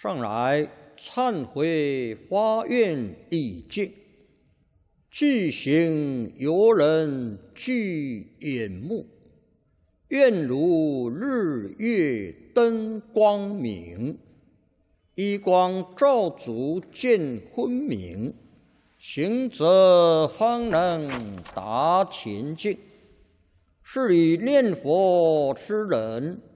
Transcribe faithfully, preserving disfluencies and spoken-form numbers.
上来忏悔发愿已尽，具行游人具眼目，愿如日月灯光明，一光照足见昏明，行者方能达前境。是以念佛之人，